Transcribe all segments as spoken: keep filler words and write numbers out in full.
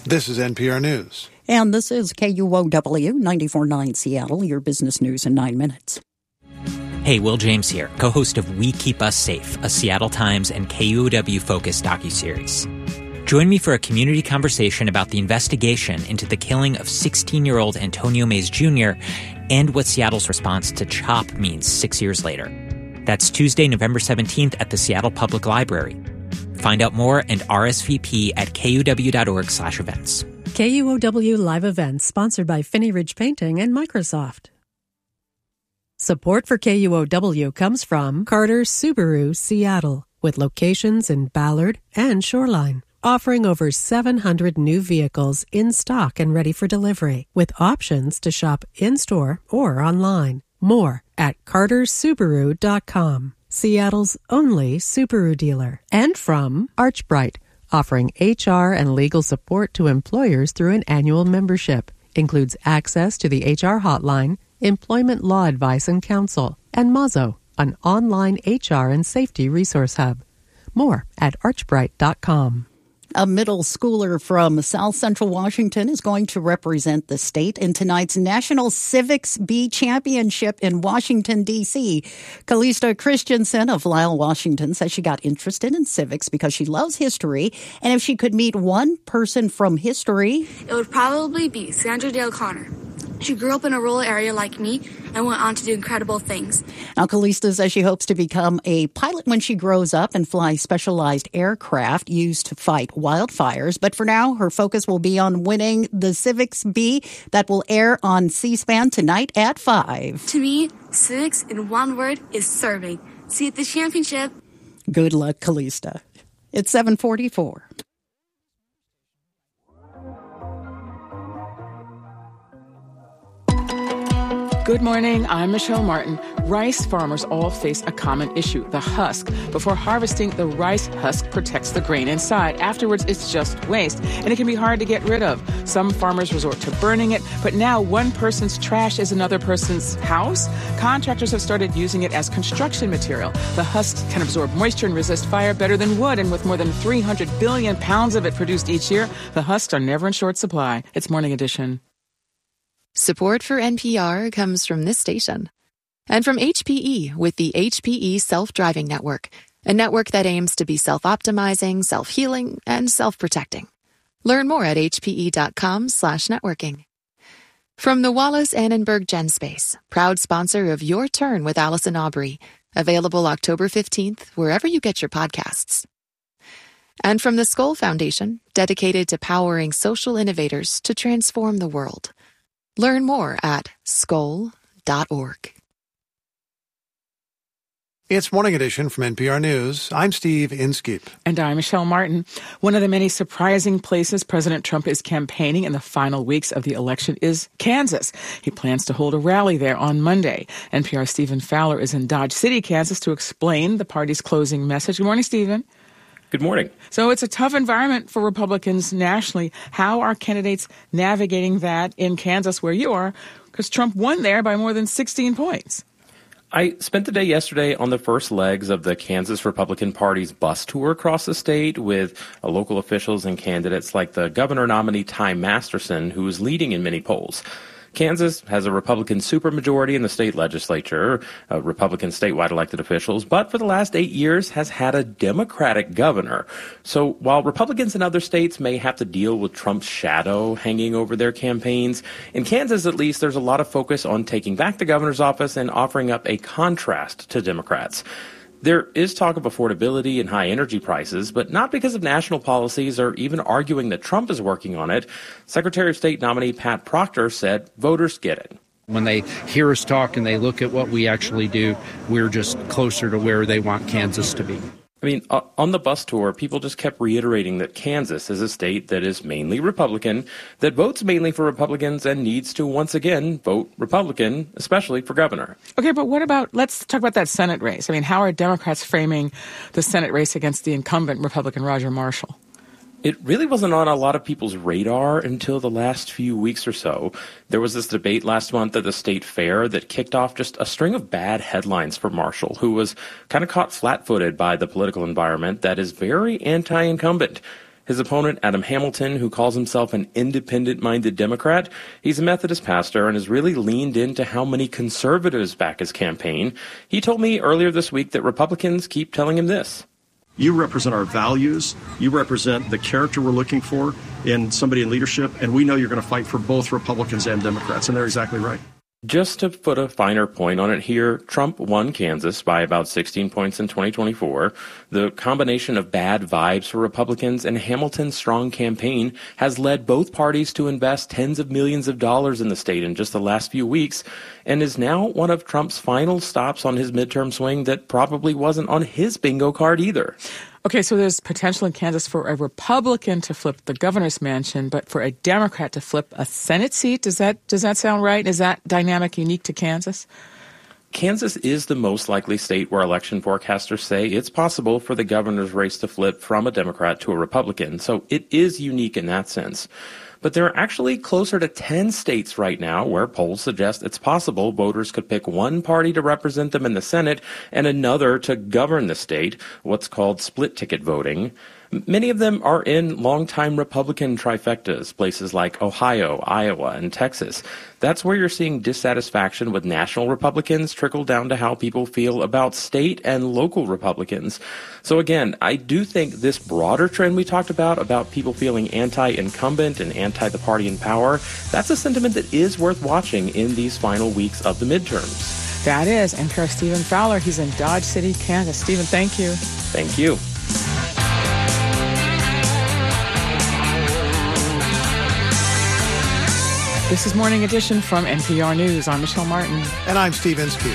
This is N P R News. And this is K U O W ninety-four point nine Seattle, your business news in nine minutes. Hey, Will James here, co-host of We Keep Us Safe, a Seattle Times and K U O W-focused docuseries. Join me for a community conversation about the investigation into the killing of sixteen-year-old Antonio Mays Junior and what Seattle's response to CHOP means six years later. That's Tuesday, November seventeenth at the Seattle Public Library. Find out more and R S V P at kuow.org slash events. K U O W Live Events, sponsored by Finney Ridge Painting and Microsoft. Support for K U O W comes from Carter Subaru Seattle, with locations in Ballard and Shoreline, offering over seven hundred new vehicles in stock and ready for delivery, with options to shop in-store or online. More at carter subaru dot com, Seattle's only Subaru dealer. And from Archbright, offering H R and legal support to employers through an annual membership. Includes access to the H R hotline, employment law advice and counsel, and Mazo, an online H R and safety resource hub. More at archbright dot com. A middle schooler from South Central Washington is going to represent the state in tonight's National Civics Bee Championship in Washington, D C Callista Christensen of Lisle, Washington, says she got interested in civics because she loves history, and if she could meet one person from history, it would probably be Sandra Day O'Connor. She grew up in a rural area like me and went on to do incredible things. Now, Callista says she hopes to become a pilot when she grows up and fly specialized aircraft used to fight wildfires. But for now, her focus will be on winning the Civics Bee that will air on C-SPAN tonight at five. To me, civics in one word is serving. See you at the championship. Good luck, Callista. It's seven forty-four. Good morning, I'm Michelle Martin. Rice farmers all face a common issue, the husk. Before harvesting, the rice husk protects the grain inside. Afterwards, it's just waste, and it can be hard to get rid of. Some farmers resort to burning it, but now one person's trash is another person's house. Contractors have started using it as construction material. The husks can absorb moisture and resist fire better than wood, and with more than three hundred billion pounds of it produced each year, the husks are never in short supply. It's Morning Edition. Support for N P R comes from this station. And from H P E with the H P E Self-Driving Network, a network that aims to be self-optimizing, self-healing, and self-protecting. Learn more at hpe.com slash networking. From the Wallace Annenberg GenSpace, proud sponsor of Your Turn with Allison Aubrey, available October fifteenth, wherever you get your podcasts. And from the Skoll Foundation, dedicated to powering social innovators to transform the world. Learn more at skoll dot org. It's Morning Edition from N P R News. I'm Steve Inskeep. And I'm Michelle Martin. One of the many surprising places President Trump is campaigning in the final weeks of the election is Kansas. He plans to hold a rally there on Monday. N P R's Stephen Fowler is in Dodge City, Kansas, to explain the party's closing message. Good morning, Stephen. Good morning. So it's a tough environment for Republicans nationally. How are candidates navigating that in Kansas where you are? Because Trump won there by more than sixteen points. I spent the day yesterday on the first legs of the Kansas Republican Party's bus tour across the state with uh, local officials and candidates like the governor nominee Ty Masterson, who is leading in many polls. Kansas has a Republican supermajority in the state legislature, uh, Republican statewide elected officials, but for the last eight years has had a Democratic governor. So while Republicans in other states may have to deal with Trump's shadow hanging over their campaigns, in Kansas at least there's a lot of focus on taking back the governor's office and offering up a contrast to Democrats. There is talk of affordability and high energy prices, but not because of national policies or even arguing that Trump is working on it. Secretary of State nominee Pat Proctor said voters get it. When they hear us talk and they look at what we actually do, we're just closer to where they want Kansas to be. I mean, uh, on the bus tour, people just kept reiterating that Kansas is a state that is mainly Republican, that votes mainly for Republicans and needs to once again vote Republican, especially for governor. Okay, but what about, let's talk about that Senate race. I mean, how are Democrats framing the Senate race against the incumbent Republican Roger Marshall? It really wasn't on a lot of people's radar until the last few weeks or so. There was this debate last month at the state fair that kicked off just a string of bad headlines for Marshall, who was kind of caught flat-footed by the political environment that is very anti-incumbent. His opponent, Adam Hamilton, who calls himself an independent-minded Democrat, he's a Methodist pastor and has really leaned into how many conservatives back his campaign. He told me earlier this week that Republicans keep telling him this. You represent our values. You represent the character we're looking for in somebody in leadership, and we know you're going to fight for both Republicans and Democrats, and they're exactly right. Just to put a finer point on it here, Trump won Kansas by about sixteen points in twenty twenty-four. The combination of bad vibes for Republicans and Hamilton's strong campaign has led both parties to invest tens of millions of dollars in the state in just the last few weeks, and is now one of Trump's final stops on his midterm swing that probably wasn't on his bingo card either. Okay, so there's potential in Kansas for a Republican to flip the governor's mansion, but for a Democrat to flip a Senate seat. Does that does that sound right? Is that dynamic unique to Kansas? Kansas is the most likely state where election forecasters say it's possible for the governor's race to flip from a Democrat to a Republican, so it is unique in that sense. But there are actually closer to ten states right now where polls suggest it's possible voters could pick one party to represent them in the Senate and another to govern the state, what's called split-ticket voting. Many of them are in longtime Republican trifectas, places like Ohio, Iowa, and Texas. That's where you're seeing dissatisfaction with national Republicans trickle down to how people feel about state and local Republicans. So again, I do think this broader trend we talked about, about people feeling anti-incumbent and anti-the party in power, that's a sentiment that is worth watching in these final weeks of the midterms. That is N P R's Stephen Fowler. He's in Dodge City, Kansas. Stephen, thank you. Thank you. This is Morning Edition from N P R News. I'm Michelle Martin. And I'm Steve Inskeep.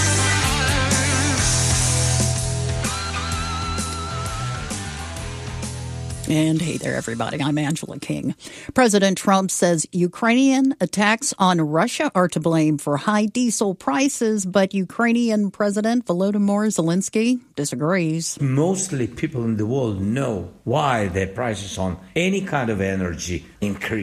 And hey there, everybody. I'm Angela King. President Trump says Ukrainian attacks on Russia are to blame for high diesel prices, but Ukrainian President Volodymyr Zelensky disagrees. Mostly people in the world know why the prices on any kind of energy increase.